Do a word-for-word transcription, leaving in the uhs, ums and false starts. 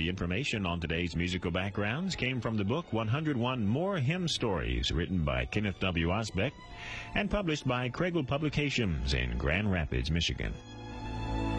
information on today's musical backgrounds came from the book one hundred one More Hymn Stories, written by Kenneth W. Osbeck and published by Craigle Publications in Grand Rapids, Michigan.